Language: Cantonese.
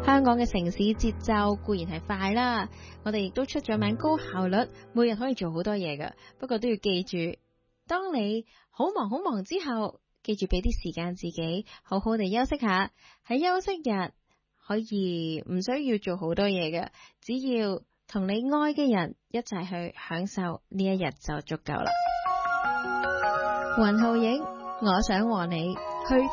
香港嘅城市節奏固然係快啦，我哋亦都出咗名高效率，每日可以做好多嘢㗎。不過都要記住，當你好忙之後，記住俾啲時間自己好好地休息下。喺休息日可以唔需要做好多嘢嘅，只要同你愛嘅人一齊去享受呢一日就足夠啦。雲浩影，我想和你去